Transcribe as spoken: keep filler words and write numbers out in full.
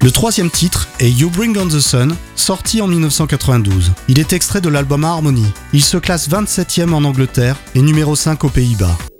Le troisième titre est You Bring on the Sun, sorti en dix-neuf cent quatre-vingt-douze. Il est extrait de l'album Harmony. Il se classe vingt-septième en Angleterre et numéro cinq aux Pays-Bas.